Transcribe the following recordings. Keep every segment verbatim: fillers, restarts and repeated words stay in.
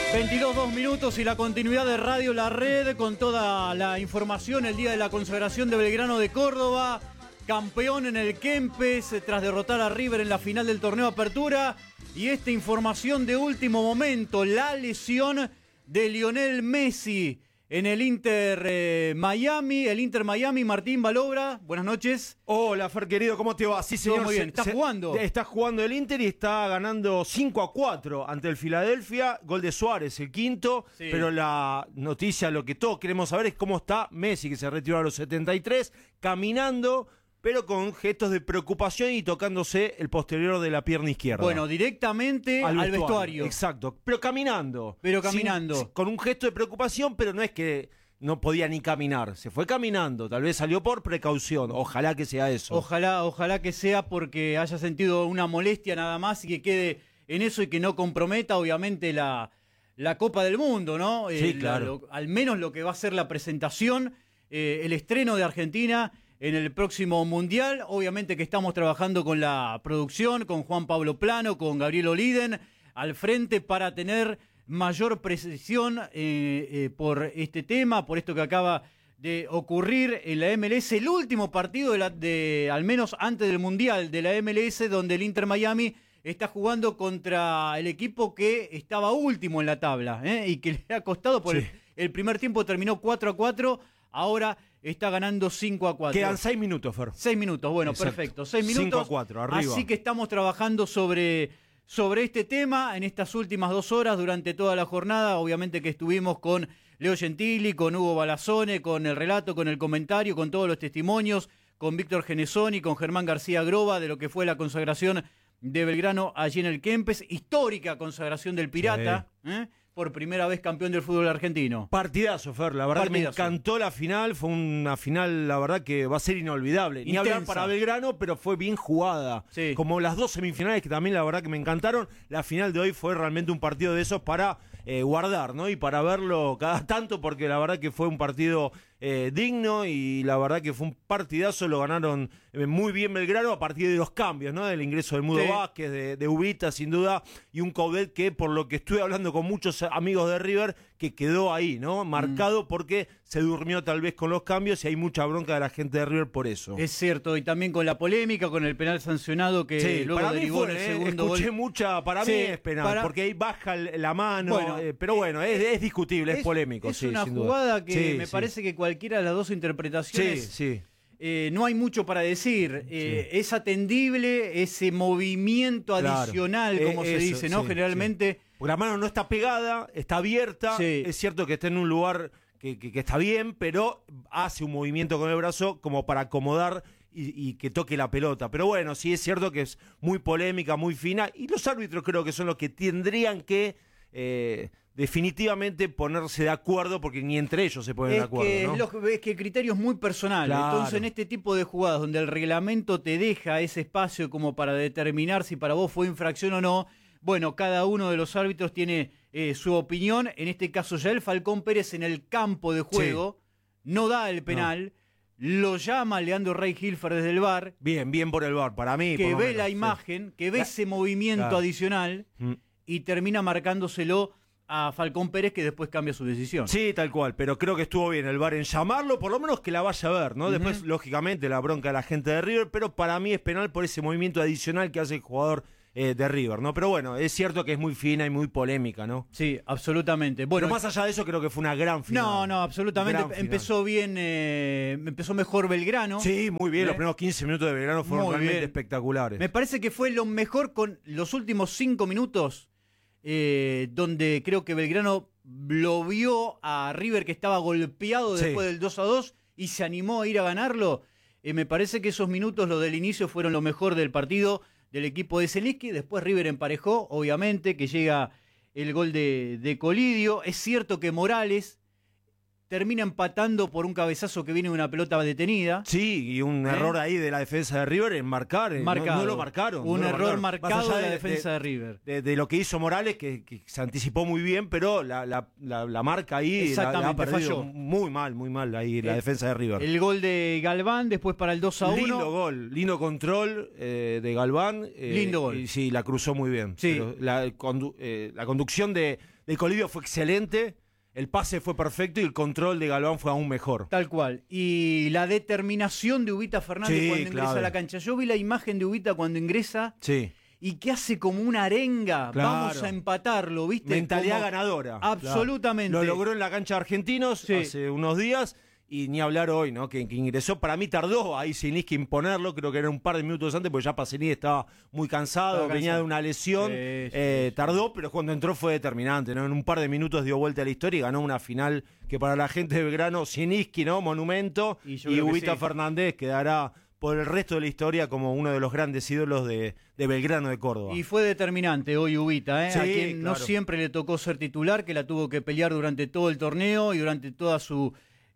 veintidós, dos minutos y la continuidad de Radio La Red con toda la información el día de la consagración de Belgrano de Córdoba, campeón en el Kempes tras derrotar a River en la final del torneo Apertura, y esta información de último momento, la lesión de Lionel Messi en el Inter eh, Miami, el Inter Miami. Martín Balobra, buenas noches. Hola, Fer, querido, ¿cómo te va? Sí, señor. Todo muy bien. ¿Estás se, jugando? Está jugando el Inter y está ganando cinco a cuatro ante el Filadelfia. Gol de Suárez, el quinto. Sí. Pero la noticia, lo que todos queremos saber es cómo está Messi, que se retiró a los setenta y tres, caminando, pero con gestos de preocupación y tocándose el posterior de la pierna izquierda. Bueno, directamente al, al vestuario. vestuario. Exacto, pero caminando. Pero caminando. Sin, con un gesto de preocupación, pero no es que no podía ni caminar. Se fue caminando, tal vez salió por precaución. Ojalá que sea eso. Ojalá, ojalá que sea porque haya sentido una molestia nada más y que quede en eso y que no comprometa, obviamente, la, la Copa del Mundo, ¿no? Sí, eh, claro. La, lo, al menos lo que va a ser la presentación, eh, el estreno de Argentina en el próximo Mundial. Obviamente que estamos trabajando con la producción, con Juan Pablo Plano, con Gabriel Oliden al frente para tener mayor precisión eh, eh, por este tema, por esto que acaba de ocurrir en la M L S, el último partido de, la, de al menos antes del Mundial de la M L S, donde el Inter Miami está jugando contra el equipo que estaba último en la tabla, ¿eh? Y que le ha costado, por sí. el, el primer tiempo terminó cuatro a cuatro, ahora está ganando cinco a cuatro. Quedan seis minutos, Fer. seis minutos, bueno, exacto. Perfecto. seis minutos. cinco a cuatro, arriba. Así que estamos trabajando sobre, sobre este tema en estas últimas dos horas durante toda la jornada. Obviamente que estuvimos con Leo Gentili, con Hugo Balazone, con el relato, con el comentario, con todos los testimonios, con Víctor Genesoni, con Germán García Groba de lo que fue la consagración de Belgrano allí en el Kempes. Histórica consagración del Pirata, sí. ¿eh? Por primera vez campeón del fútbol argentino. Partidazo, Fer, la verdad Partidazo. que me encantó la final, fue una final, la verdad que va a ser inolvidable. Intensa. Ni hablar para Belgrano, pero fue bien jugada. Sí. Como las dos semifinales que también la verdad que me encantaron, la final de hoy fue realmente un partido de esos para eh, guardar, ¿no? Y para verlo cada tanto, porque la verdad que fue un partido eh, digno y la verdad que fue un partidazo, lo ganaron eh, muy bien Belgrano a partir de los cambios, ¿no? Del ingreso de Mudo sí. Vázquez, de, de Ubita, sin duda, y un Coudet que, por lo que estuve hablando con muchos amigos de River, que quedó ahí, ¿no? Marcado mm. porque se durmió tal vez con los cambios y hay mucha bronca de la gente de River por eso. Es cierto, y también con la polémica, con el penal sancionado que sí, luego para derivó mí fue, en el eh, segundo escuché gol. mucha, para sí, mí es penal, para... porque ahí baja la mano, bueno, eh, pero bueno, es, es discutible, es, es polémico. Es sí, una sin jugada duda. que sí, me sí. parece que cualquiera de las dos interpretaciones... Sí, sí. Eh, no hay mucho para decir, eh, sí. es atendible ese movimiento adicional, claro. como eh, se eso, dice, ¿no? Sí, Generalmente... Sí. Porque la mano no está pegada, está abierta, sí. es cierto que está en un lugar que, que, que está bien, pero hace un movimiento con el brazo como para acomodar y, y que toque la pelota. Pero bueno, sí es cierto que es muy polémica, muy fina, y los árbitros creo que son los que tendrían que... Eh, definitivamente ponerse de acuerdo, porque ni entre ellos se ponen es de acuerdo, que, ¿no? es, lo, es que el criterio es muy personal, claro. Entonces en este tipo de jugadas donde el reglamento te deja ese espacio como para determinar si para vos fue infracción o no, bueno, cada uno de los árbitros tiene eh, su opinión. En este caso ya el Falcón Pérez en el campo de juego sí. no da el penal, no. Lo llama Leandro Rey Hilfer desde el V A R. Bien, bien por el V A R, para mí. Que por ve menos, la sí. imagen, que ve la, ese movimiento claro. adicional mm. y termina marcándoselo a Falcón Pérez, que después cambia su decisión. Sí, tal cual, pero creo que estuvo bien el V A R en llamarlo, por lo menos que la vaya a ver, ¿no? Uh-huh. Después, lógicamente, la bronca de la gente de River, pero para mí es penal por ese movimiento adicional que hace el jugador eh, de River, ¿no? Pero bueno, es cierto que es muy fina y muy polémica, ¿no? Sí, absolutamente. Bueno, pero más allá de eso, creo que fue una gran final. No, no, absolutamente. Empezó bien, eh, empezó mejor Belgrano. Sí, muy bien, ¿Eh? Los primeros quince minutos de Belgrano fueron muy realmente bien. espectaculares. Me parece que fue lo mejor con los últimos cinco minutos. Eh, donde creo que Belgrano lo vio a River que estaba golpeado sí. después del dos a dos y se animó a ir a ganarlo. Eh, me parece que esos minutos, los del inicio, fueron lo mejor del partido del equipo de Zielinski. Después River emparejó, obviamente, que llega el gol de, de Colidio. Es cierto que Morales termina empatando por un cabezazo que viene de una pelota detenida. Sí, y un ¿Eh? error ahí de la defensa de River en marcar. No, no lo marcaron. Un no error lo marcaron. marcado de la de, defensa de, de River. De, de lo que hizo Morales, que, que se anticipó muy bien, pero la, la, la, la marca ahí la, la ha perdido falló. muy mal, muy mal ahí eh, la defensa de River. El gol de Galván, después para el dos a uno. Lindo gol, lindo control eh, de Galván. Eh, lindo gol. Y, sí, la cruzó muy bien. Sí. Pero la, condu, eh, la conducción de, de Colibio fue excelente. El pase fue perfecto y el control de Galván fue aún mejor. Tal cual. Y la determinación de Ubita Fernández sí, cuando ingresa clave. a la cancha. Yo vi la imagen de Ubita cuando ingresa sí. y que hace como una arenga. Claro. Vamos a empatarlo, ¿viste? Mentalidad como... ganadora. Absolutamente. Claro. Lo logró en la cancha de Argentinos sí. hace unos días. Y ni hablar hoy, ¿no? Que, que ingresó, para mí tardó ahí Zielinski imponerlo, creo que era un par de minutos antes, porque ya Pacerini estaba muy cansado, estaba venía cansado. de una lesión, sí, sí, eh, sí. tardó, pero cuando entró fue determinante, ¿no? En un par de minutos dio vuelta a la historia y ganó una final que para la gente de Belgrano, Zielinski, ¿no? Monumento, y, y Ubita sí. Fernández quedará por el resto de la historia como uno de los grandes ídolos de, de Belgrano de Córdoba. Y fue determinante hoy Ubita, ¿eh? Sí, a quien claro. no siempre le tocó ser titular, que la tuvo que pelear durante todo el torneo y durante toda su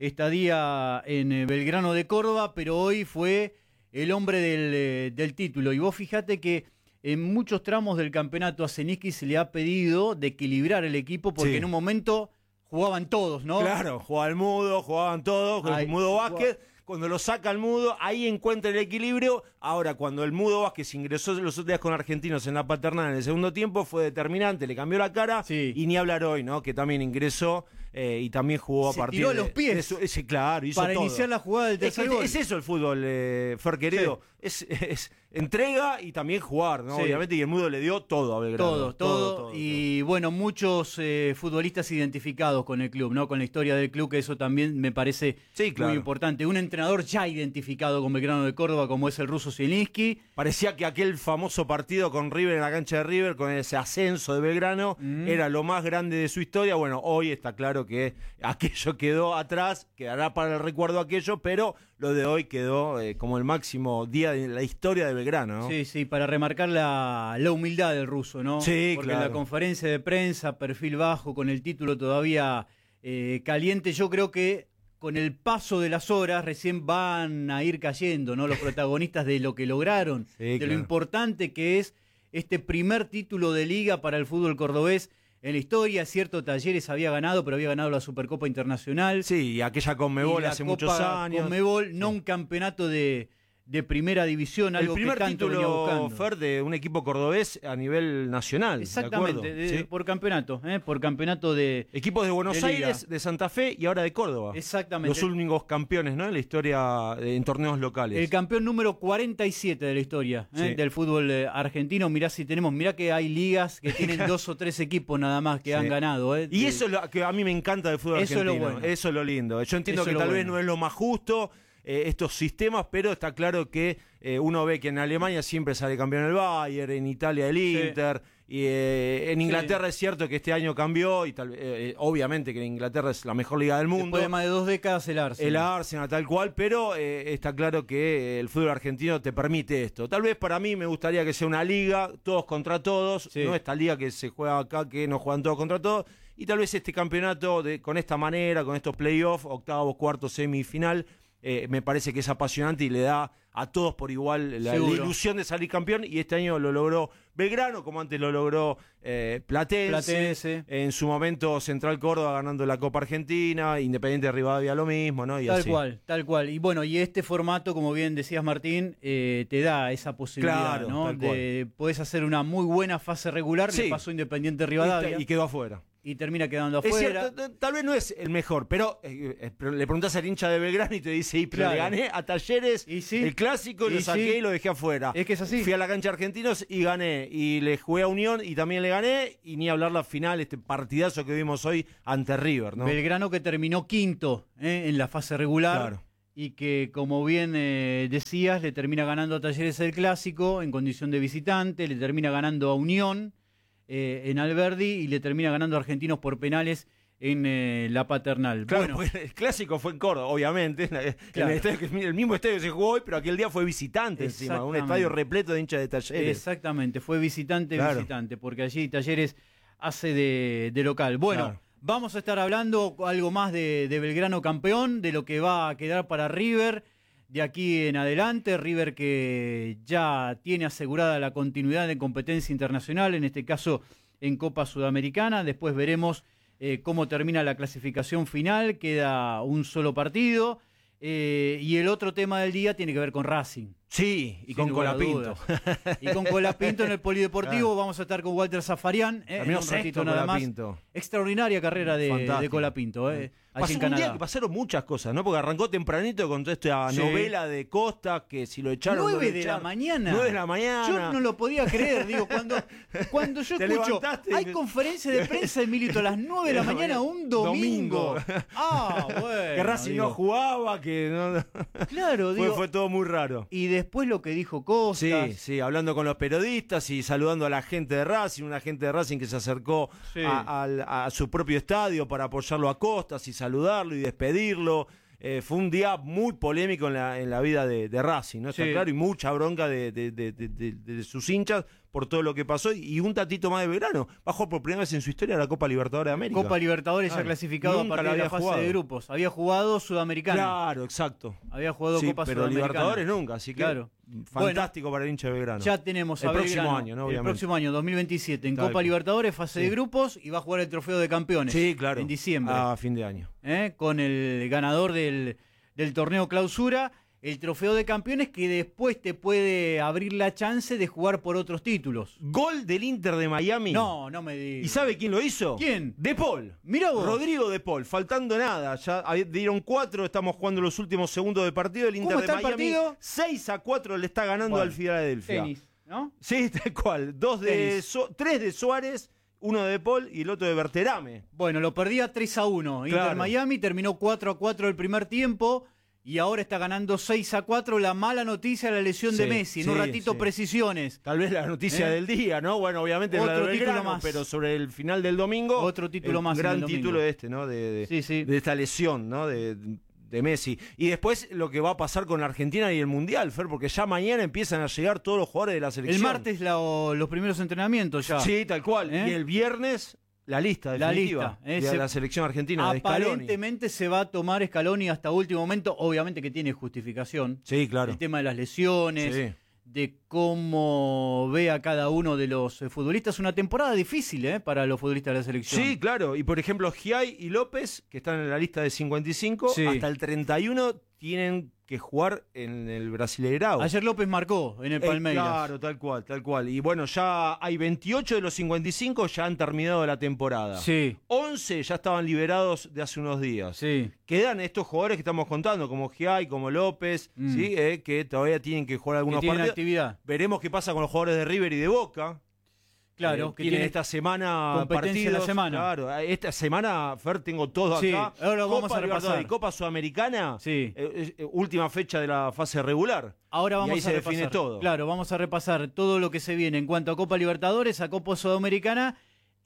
estadía en Belgrano de Córdoba, pero hoy fue el hombre del, del título. Y vos fijate que en muchos tramos del campeonato a Zielinski se le ha pedido de equilibrar el equipo porque sí. en un momento jugaban todos, ¿no? Claro, jugaba el Mudo, jugaban todos, el Mudo Vázquez. Cuando lo saca el Mudo, ahí encuentra el equilibrio. Ahora, cuando el Mudo Vázquez ingresó los otros días con Argentinos en la paternal en el segundo tiempo, fue determinante, le cambió la cara. Sí. Y ni hablar hoy, ¿no? Que también ingresó eh, y también jugó se a partir tiró de... los pies. De su, ese, claro, hizo para todo. iniciar la jugada del tercer es, gol. Es eso el fútbol, eh, Fer, querido. Sí. Es, es entrega y también jugar, ¿no? Sí. Obviamente, y el Mudo le dio todo a Belgrano. Todo, todo. todo, todo y todo. Bueno, muchos eh, futbolistas identificados con el club, ¿no? Con la historia del club, que eso también me parece sí, claro. muy importante. Un entrenador ya identificado con Belgrano de Córdoba, como es el ruso Zielinski. Parecía que aquel famoso partido con River en la cancha de River, con ese ascenso de Belgrano, mm. era lo más grande de su historia. Bueno, hoy está claro que aquello quedó atrás, quedará para el recuerdo aquello, pero lo de hoy quedó eh, como el máximo día de la historia de Belgrano, ¿no? Sí, sí, para remarcar la, la humildad del ruso, ¿no? Sí, Porque claro. en la conferencia de prensa, perfil bajo, con el título todavía eh, caliente, yo creo que con el paso de las horas recién van a ir cayendo, ¿no? Los protagonistas de lo que lograron, sí, de claro. lo importante que es este primer título de liga para el fútbol cordobés. En la historia, cierto, Talleres había ganado, pero había ganado la Supercopa Internacional. Sí, y aquella Conmebol y hace Copa muchos años. Conmebol, sí. no un campeonato de, de primera división, algo el primer que tanto título, venía buscando. Fer, de un equipo cordobés a nivel nacional. Exactamente, ¿de de, ¿Sí? por campeonato, ¿eh? por campeonato de... Equipos de Buenos de Aires, de Santa Fe y ahora de Córdoba. Exactamente. Los únicos campeones, ¿no? En la historia, en torneos locales. El campeón número cuarenta y siete de la historia ¿eh? sí. del fútbol eh, argentino. Mirá si tenemos, mirá que hay ligas que tienen dos o tres equipos nada más que sí. han ganado. ¿eh? Y de... eso es lo que a mí me encanta del fútbol eso argentino. Es lo bueno. Eso es lo lindo. Yo entiendo eso que tal bueno. vez no es lo más justo eh, estos sistemas, pero está claro que eh, uno ve que en Alemania siempre sale campeón el Bayern, en Italia el Inter... Sí. Y eh, en Inglaterra sí. es cierto que este año cambió y tal, eh, obviamente que Inglaterra es la mejor liga del mundo. Después de más de dos décadas el Arsenal. El Arsenal tal cual, pero eh, está claro que el fútbol argentino te permite esto. Tal vez para mí me gustaría que sea una liga, todos contra todos, sí. no esta liga que se juega acá, que no juegan todos contra todos. Y tal vez este campeonato de, con esta manera, con estos playoffs, octavos, cuartos, semifinal, eh, me parece que es apasionante y le da a todos por igual la, la ilusión de salir campeón, y este año lo logró Belgrano, como antes lo logró eh, Platense, Platense, en su momento Central Córdoba ganando la Copa Argentina, Independiente de Rivadavia lo mismo, ¿no? Y tal así. cual, tal cual. Y bueno, y este formato, como bien decías Martín, eh, te da esa posibilidad, claro, ¿no? De, podés hacer una muy buena fase regular, sí. le pasó Independiente de Rivadavia. Y, y quedó afuera. Y termina quedando afuera. Es cierto, tal vez no es el mejor, pero eh, le preguntás al hincha de Belgrano y te dice, y, pero claro. le gané a Talleres ¿Y sí? el clásico, y lo saqué sí? y lo dejé afuera. Es que es así. Fui a la cancha de Argentinos y gané. Y le jugué a Unión y también le gané. Y ni hablar la final, este partidazo que vimos hoy ante River, ¿no? Belgrano que terminó quinto ¿eh? en la fase regular. Claro. Y que, como bien eh, decías, le termina ganando a Talleres el clásico en condición de visitante, le termina ganando a Unión eh, en Alberdi y le termina ganando a Argentinos por penales en eh, la paternal. Claro, bueno, el clásico fue en Córdoba, obviamente, claro. el, estadio, el mismo estadio que se jugó hoy, pero aquel día fue visitante encima, un estadio repleto de hinchas de Talleres. Exactamente, fue visitante, claro. visitante, porque allí Talleres hace de, de local. Bueno, claro. Vamos a estar hablando algo más de, de Belgrano campeón, de lo que va a quedar para River de aquí en adelante. River que ya tiene asegurada la continuidad de competencia internacional, en este caso en Copa Sudamericana. Después veremos eh, cómo termina la clasificación final, queda un solo partido. Eh, y el otro tema del día tiene que ver con Racing. Sí, y con Colapinto. Y con Colapinto en el Polideportivo. Claro. Vamos a estar con Walter Zafarian. Eh, en un ratito nada más. Extraordinaria carrera de, de Colapinto. Eh, Pasó un día que pasaron muchas cosas, ¿no? Porque arrancó tempranito con toda esta sí. novela de Costa, que si lo echaron... nueve de la mañana. nueve de la mañana. Yo no lo podía creer. Digo, cuando, cuando yo escucho, hay y... conferencia de prensa de Milito a las nueve de la mañana un domingo. domingo. Ah, bueno. Que Racing digo, no jugaba, que no... Claro, digo... Fue, fue todo muy raro. Y después lo que dijo Costa. Sí, sí, hablando con los periodistas y saludando a la gente de Racing, una gente de Racing que se acercó sí. a, a, a su propio estadio para apoyarlo a Costas y saludarlo y despedirlo. Pedirlo, eh, fue un día muy polémico en la, en la vida de, de Racing, ¿no? Está sí. claro, y mucha bronca de, de, de, de, de, de sus hinchas por todo lo que pasó, y un tatito más de Belgrano, bajó por primera vez en su historia la Copa Libertadores de América. Copa Libertadores ya clasificado a partir de la fase jugado. de grupos, había jugado Sudamericana. Claro, exacto. Había jugado sí, Copa pero Sudamericana. Pero Libertadores nunca, así que claro. fantástico bueno, para el hincha de Belgrano. Ya tenemos a el Belgrano, próximo año, ¿no? Obviamente. El próximo año, dos mil veintisiete, en Tal Copa que. Libertadores, fase sí. de grupos, y va a jugar el Trofeo de Campeones. Sí, claro. En diciembre. A fin de año. ¿Eh? Con el ganador del, del torneo Clausura. El Trofeo de Campeones que después te puede abrir la chance de jugar por otros títulos. Gol del Inter de Miami. No, no me digas. ¿Y sabe quién lo hizo? ¿Quién? De Paul. Mirá vos. Rodrigo De Paul, faltando nada. Ya dieron cuatro, estamos jugando los últimos segundos de partido. El Inter de Miami partido? seis a cuatro le está ganando bueno, al Philadelphia. Tenis, ¿no? Sí, tal cual. Dos de so, tres de Suárez, uno de De Paul y el otro de Berterame. Bueno, lo perdía tres a uno. Claro. Inter Miami terminó cuatro a cuatro el primer tiempo. Y ahora está ganando seis a cuatro. La mala noticia de la lesión sí, de Messi. En sí, un ratito sí. precisiones. Tal vez la noticia ¿Eh? del día, ¿no? Bueno, obviamente otro la de Belgrano, título más. Pero sobre el final del domingo. Otro título el más. Gran el título de este, ¿no? De, de, sí, sí. de esta lesión, ¿no? De, de Messi. Y después lo que va a pasar con Argentina y el Mundial, Fer, porque ya mañana empiezan a llegar todos los jugadores de la selección. El martes la, los primeros entrenamientos ya. Sí, tal cual. ¿Eh? Y el viernes... La lista definitiva la lista, de la selección argentina de Scaloni. Aparentemente se va a tomar Scaloni hasta último momento, obviamente que tiene justificación. Sí, claro. El tema de las lesiones, sí. de cómo ve a cada uno de los futbolistas. Una temporada difícil ¿eh? para los futbolistas de la selección. Sí, claro. Y por ejemplo, Giai y López, que están en la lista de cincuenta y cinco, sí. hasta el treinta y uno tienen que jugar en el Brasileirao. Ayer López marcó en el Palmeiras. Eh, claro, tal cual, tal cual. Y bueno, ya hay veintiocho de los cincuenta y cinco ya han terminado la temporada. Sí. once ya estaban liberados de hace unos días. Sí. Quedan estos jugadores que estamos contando, como Giai, como López, mm. ¿sí? eh, que todavía tienen que jugar algunos que partidos. Actividad. Veremos qué pasa con los jugadores de River y de Boca. Claro, eh, que tienen tiene esta semana competencia partidos. la semana. Claro, esta semana, Fer, tengo todo sí, acá. Ahora vamos Copa a repasar. Y Copa Sudamericana, sí. eh, eh, última fecha de la fase regular. Ahora vamos y ahí a se repasar. define todo. Claro, vamos a repasar todo lo que se viene en cuanto a Copa Libertadores, a Copa Sudamericana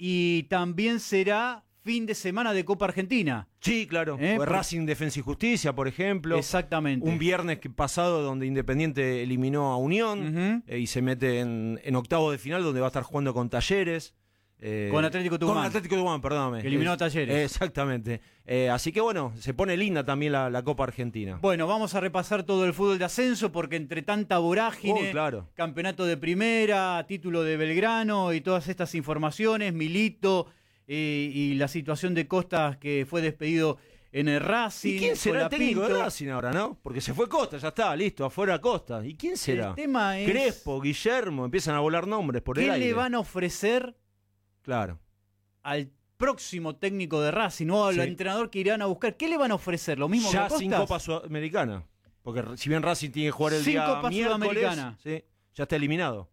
y también será fin de semana de Copa Argentina. Sí, claro. ¿Eh? Por... Racing Defensa y Justicia, por ejemplo. Exactamente. Un viernes pasado donde Independiente eliminó a Unión uh-huh. eh, y se mete en, en octavo de final donde va a estar jugando con Talleres. Eh, con Atlético Tucumán. Con Atlético Tucumán, perdóname. Que eliminó a Talleres. Eh, exactamente. Eh, así que bueno, se pone linda también la, la Copa Argentina. Bueno, vamos a repasar todo el fútbol de ascenso porque entre tanta vorágine, oh, claro. campeonato de primera, título de Belgrano y todas estas informaciones, Milito eh, y la situación de Costas que fue despedido en el Racing. ¿Y quién será el técnico Pinto? de Racing ahora, no? Porque se fue Costa, ya está, listo, afuera Costa. ¿Y quién será? El tema es... Crespo, Guillermo, empiezan a volar nombres por el aire. ¿Qué le van a ofrecer claro. al próximo técnico de Racing o al sí. entrenador que irán a buscar? ¿Qué le van a ofrecer? ¿Lo mismo ya que Costas? sin Copa Sudamericana. Porque si bien Racing tiene que jugar el sin día Copa miércoles, Sudamericana. Sí, ya está eliminado.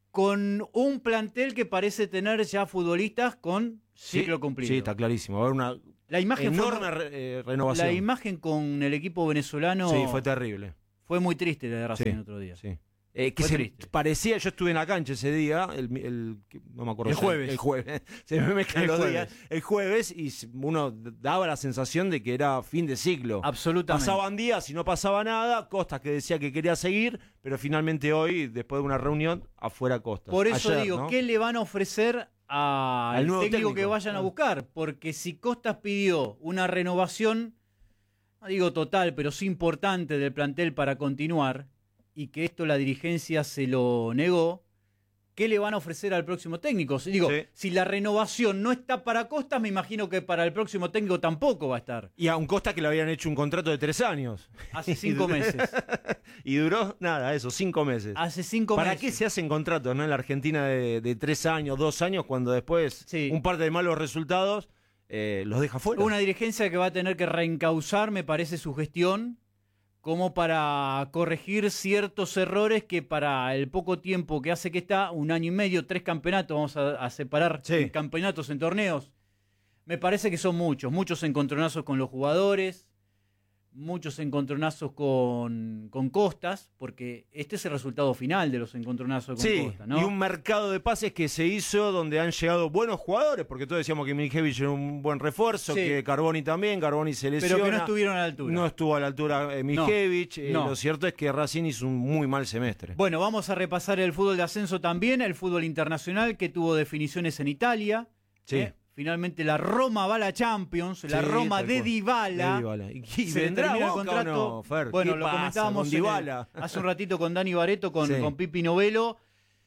Con un plantel que parece tener ya futbolistas con ciclo sí, cumplido. Sí, está clarísimo. Va a haber una la imagen enorme fue, eh, renovación. La imagen con el equipo venezolano sí, fue terrible. Fue muy triste la de Racing sí, el otro día. Sí. Eh, que fue se triste. Parecía, yo estuve en la cancha ese día, el, el no me acuerdo. El jueves. El jueves. Se me mezclan los días. El jueves y uno daba la sensación de que era fin de ciclo. Absolutamente. Pasaban días y no pasaba nada. Costas que decía que quería seguir, pero finalmente hoy, después de una reunión, afuera Costas. Por eso Ayer, digo, ¿no? ¿qué le van a ofrecer al técnico, técnico que vayan a buscar, porque si Costas pidió una renovación, no digo total, pero sí importante del plantel para continuar, y que esto la dirigencia se lo negó, ¿qué le van a ofrecer al próximo técnico? Digo, sí. Si la renovación no está para Costas, me imagino que para el próximo técnico tampoco va a estar. Y a un Costas que le habían hecho un contrato de tres años. Hace cinco meses. Y duró, nada, eso, cinco meses. Hace cinco ¿Para meses. ¿Para qué se hacen contratos, no, en la Argentina de, de tres años, dos años, cuando después sí. un par de malos resultados eh, los deja fuera? Una dirigencia que va a tener que reencauzar, me parece, su gestión, como para corregir ciertos errores que para el poco tiempo que hace que está, un año y medio, tres campeonatos, vamos a, a separar sí. campeonatos en torneos, me parece que son muchos, muchos encontronazos con los jugadores, muchos encontronazos con, con Costas, porque este es el resultado final de los encontronazos con sí, Costas, ¿no? Y un mercado de pases que se hizo donde han llegado buenos jugadores, porque todos decíamos que Miljevich era un buen refuerzo, sí. que Carboni también, Carboni se lesiona. Pero que no estuvieron a la altura. No estuvo a la altura eh, Miljevich, no, eh, no. Lo cierto es que Racing hizo un muy mal semestre. Bueno, vamos a repasar el fútbol de ascenso también, el fútbol internacional que tuvo definiciones en Italia. Sí. ¿eh? Finalmente la Roma va a la Champions, sí, la Roma de Dybala. De Dybala. ¿Y, y vendrá el contrato? No, Fer, bueno, lo comentábamos en el, hace un ratito con Dani Bareto, con, sí. con Pipi Novello,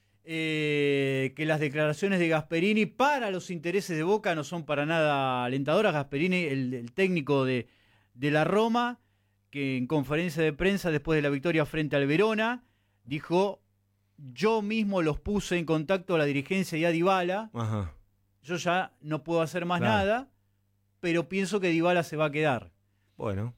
eh, que las declaraciones de Gasperini para los intereses de Boca no son para nada alentadoras. Gasperini, el, el técnico de, de la Roma, que en conferencia de prensa después de la victoria frente al Verona, dijo, yo mismo los puse en contacto a la dirigencia y a Dybala. Ajá. Yo ya no puedo hacer más claro. nada, pero pienso que Dybala se va a quedar. Bueno.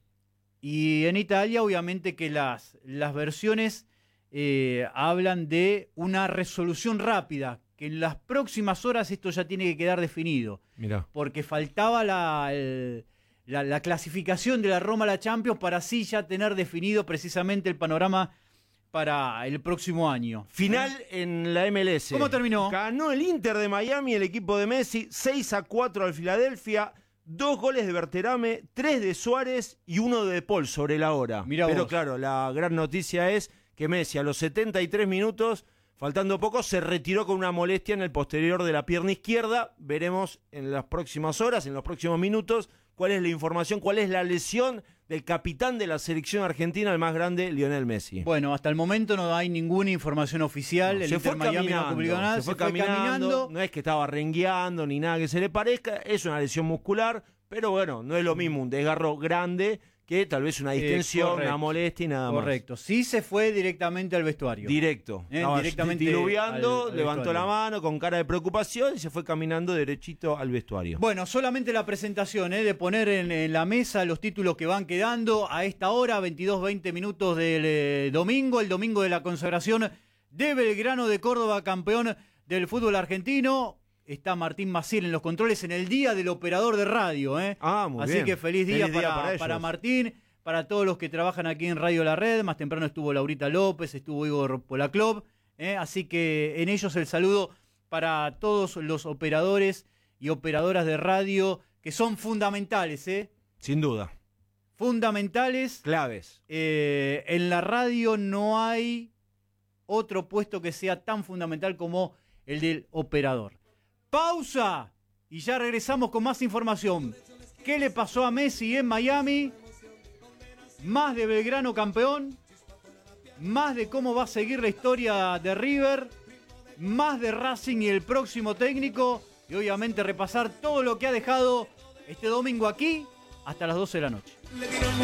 Y en Italia, obviamente que las, las versiones eh, hablan de una resolución rápida, que en las próximas horas esto ya tiene que quedar definido. Mirá. Porque faltaba la, el, la, la clasificación de la Roma a la Champions para así ya tener definido precisamente el panorama para el próximo año. Final ¿eh? En la M L S. ¿Cómo terminó? Ganó el Inter de Miami, el equipo de Messi, seis a cuatro al Filadelfia, dos goles de Berterame, tres de Suárez y uno de De Paul sobre la hora. Mirá Pero vos. Claro, la gran noticia es que Messi a los setenta y tres minutos, faltando poco, se retiró con una molestia en el posterior de la pierna izquierda. Veremos en las próximas horas, en los próximos minutos, cuál es la información, cuál es la lesión del capitán de la selección argentina, el más grande, Lionel Messi. Bueno, hasta el momento no hay ninguna información oficial. No, el se Inter fue Miami caminando, no publicó nada, se fue, se fue caminando, caminando. No es que estaba rengueando ni nada que se le parezca, es una lesión muscular, pero bueno, no es lo mismo un desgarro grande que tal vez una distensión, eh, una molestia y nada más. Correcto. Sí se fue directamente al vestuario. Directo. Eh, directamente diluviando, al, al levantó vestuario. la mano con cara de preocupación y se fue caminando derechito al vestuario. Bueno, solamente la presentación, eh, de poner en, en la mesa los títulos que van quedando a esta hora, veintidós veinte minutos del eh, domingo, el domingo de la consagración de Belgrano de Córdoba, campeón del fútbol argentino. Está Martín Maciel en los controles en el día del operador de radio. ¿eh? Ah, muy Así bien. que feliz día, feliz para, día para, para Martín, para todos los que trabajan aquí en Radio La Red. Más temprano estuvo Laurita López, estuvo Igor Polaclov. ¿eh? Así que en ellos el saludo para todos los operadores y operadoras de radio que son fundamentales. ¿eh? Sin duda. Fundamentales. Claves. Eh, en la radio no hay otro puesto que sea tan fundamental como el del operador. Pausa y ya regresamos con más información. ¿Qué le pasó a Messi en Miami? Más de Belgrano campeón, más de cómo va a seguir la historia de River, más de Racing y el próximo técnico, y obviamente repasar todo lo que ha dejado este domingo aquí hasta las doce de la noche.